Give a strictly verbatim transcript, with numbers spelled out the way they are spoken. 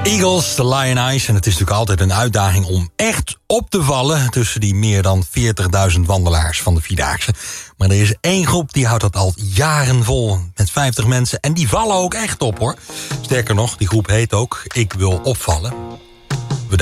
Eagles, The Lion Eyes. En het is natuurlijk altijd een uitdaging om echt op te vallen tussen die meer dan veertigduizend wandelaars van de Vierdaagse. Maar er is één groep die houdt dat al jaren vol met vijftig mensen. En die vallen ook echt op, hoor. Sterker nog, die groep heet ook Ik Wil Opvallen.